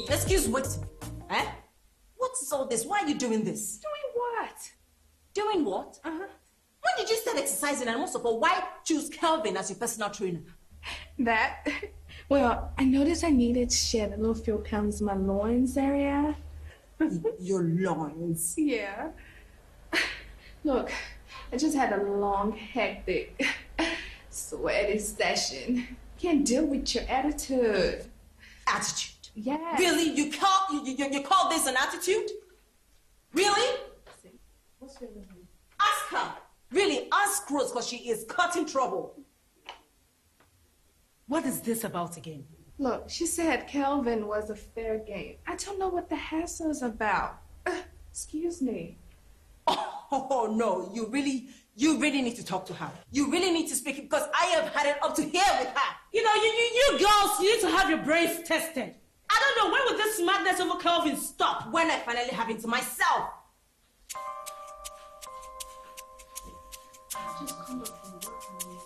Excuse what? Eh? What is all this? Why are you doing this? Doing what? Doing what? When did you start exercising, and most of all, why choose Kelvin as your personal trainer? That? Well, I noticed I needed to shed a little few pounds in my loins area. Your loins? Yeah. Look, I just had a long, hectic, sweaty session. Can't deal with your attitude. Attitude? Yes. Really? You call this an attitude? Really? What's your name? Ask her. Really, ask Rose, because she is cutting trouble. What is this about again? Look, she said Kelvin was a fair game. I don't know what the hassle is about. Excuse me. Oh, no, you really need to talk to her. You really need to speak, because I have had it up to here with her. You know, you girls, you need to have your brains tested. I don't know, when will this madness over Kelvin stop? When I finally have it to myself. Just come up and work on me.